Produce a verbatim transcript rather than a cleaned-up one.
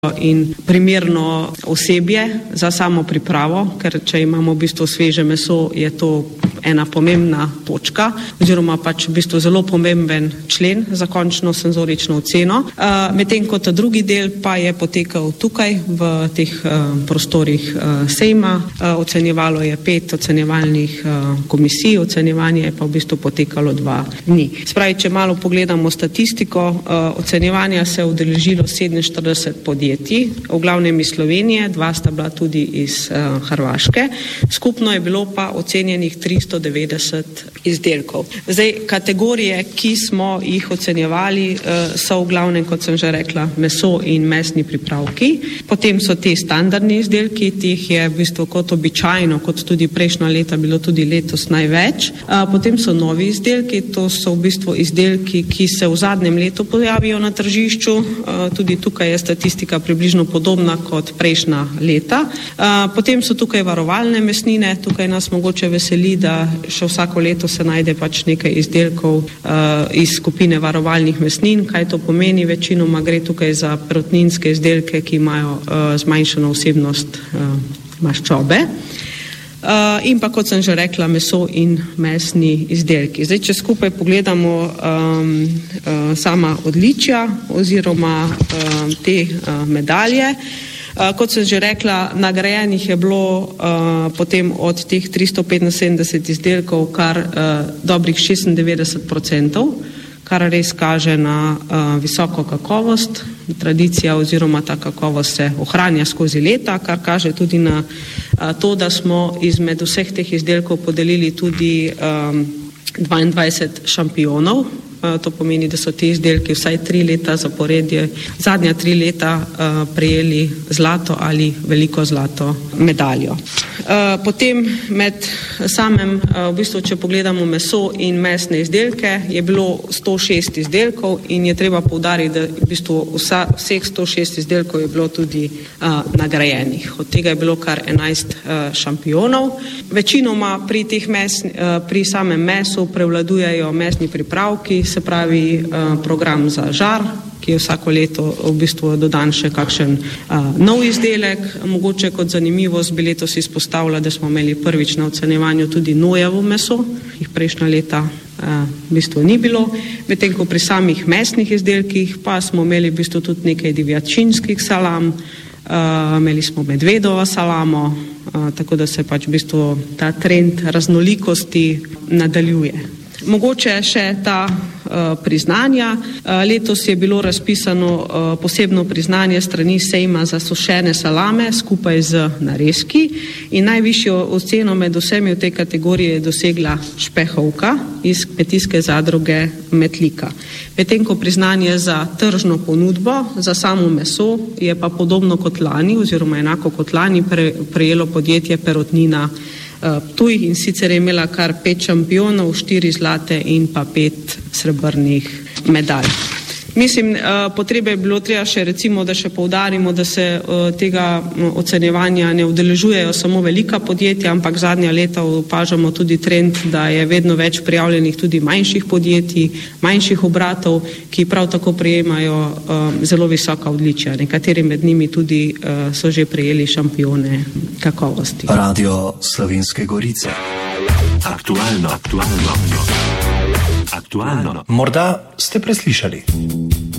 in primerno osebje za samo pripravo, ker če imamo v bistvu sveže meso, je to ena pomembna točka oziroma pač v bistvu zelo pomemben člen za končno senzorično oceno. Medtem ko ta drugi del pa je potekal tukaj v teh prostorih sejma. Ocenjevalo je pet ocenjevalnih komisij, ocenjevanje je pa v bistvu potekalo dva dni. Spravi, če malo pogledamo statistiko, ocenjevanja se je udeležilo sedeminštirideset podjetij, v glavnem iz Slovenije, dva sta bila tudi iz uh, Hrvaške. Skupno je bilo pa ocenjenih tristo devetdeset izdelkov. Zdaj, kategorije, ki smo jih ocenjevali, uh, so v glavnem, kot sem že rekla, meso in mesni pripravki. Potem so te standardni izdelki, teh je v bistvu kot običajno, kot tudi prejšnja leta, bilo tudi letos največ. Uh, potem so novi izdelki, to so v bistvu izdelki, ki se v zadnjem letu pojavijo na tržišču. Uh, tudi tukaj je statistika približno podobna kot prejšnja leta. Potem so tukaj varovalne mesnine, tukaj nas mogoče veseli, da še vsako leto se najde pač nekaj izdelkov iz skupine varovalnih mesnin. Kaj to pomeni? Večinoma gre tukaj za perutninske izdelke, ki imajo zmanjšano vsebnost maščobe. Uh, in pa, kot sem že rekla, meso in mesni izdelki. Zdaj, če skupaj pogledamo um, uh, sama odličja oziroma uh, te uh, medalje, uh, kot sem že rekla, nagrajenih je bilo uh, potem od teh tristo petinsedemdeset izdelkov kar uh, dobrih šestindevetdeset odstotkov, kar res kaže na uh, visoko kakovost. Tradicija oziroma ta kakovost se ohranja skozi leta, kar kaže tudi na uh, to, da smo izmed vseh teh izdelkov podelili tudi um, dvaindvajset šampionov. Uh, to pomeni, da so ti izdelki vsaj tri leta zaporedje, zadnja tri leta uh, prejeli zlato ali veliko zlato medaljo. Uh, potem med samem, uh, v bistvu, če pogledamo meso in mesne izdelke, je bilo sto šest izdelkov in je treba poudariti, da v bistvu vsa, vseh sto šest izdelkov je bilo tudi uh, nagrajenih. Od tega je bilo kar enajst uh, šampionov. Večinoma pri, teh mes, uh, pri samem mesu prevladujejo mesni pripravki, se pravi uh, program za žar, ki je vsako leto v bistvu dodan še kakšen uh, nov izdelek. Mogoče kot zanimivost bi letos izpostavila, da smo imeli prvič na ocenjevanju tudi nojevo meso, jih prejšnja leta uh, v bistvu ni bilo. Medtem ko pri samih mesnih izdelkih pa smo imeli v bistvu tudi nekaj divjačinskih salam, uh, imeli smo medvedovo salamo, uh, tako da se pač v bistvu ta trend raznolikosti nadaljuje. Mogoče še ta uh, priznanja. Uh, letos je bilo razpisano uh, posebno priznanje strani sejma za sušene salame skupaj z narezki in najvišjo oceno med vsemi v tej kategoriji je dosegla špehovka iz kmetijske zadruge Metlika. Medtem ko priznanje za tržno ponudbo, za samo meso je pa podobno kot lani oziroma enako kot lani pre, prejelo podjetje Perutnina Ptuj in sicer je imela kar pet šampionov, štiri zlate in pa pet srebrnih medalj. Mislim, potrebe je bilo treba še recimo, da še poudarimo, da se tega ocenjevanja ne udeležujejo samo velika podjetja, ampak zadnja leta opažamo tudi trend, da je vedno več prijavljenih tudi manjših podjetij, manjših obratov, ki prav tako prejemajo zelo visoka odličja. Nekateri med njimi tudi so že prejeli šampione kakovosti. Radio Slovenske Gorice. Aktualno, aktualno, aktualno. Morda ste preslišali.